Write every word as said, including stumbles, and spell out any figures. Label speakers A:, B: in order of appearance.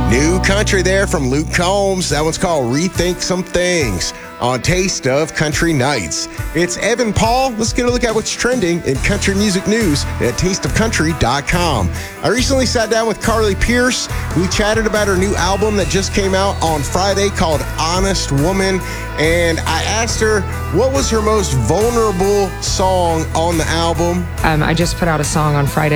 A: New country there from Luke Combs. That one's called Rethink Some Things on Taste of Country Nights. It's Evan Paul. Let's get a look at what's trending in country music news at taste of country dot com. I recently sat down with Carly Pearce. We chatted about her new album that just came out on Friday called Honest Woman. And I asked her what was her most vulnerable song on the album.
B: Um, I just put out a song on Friday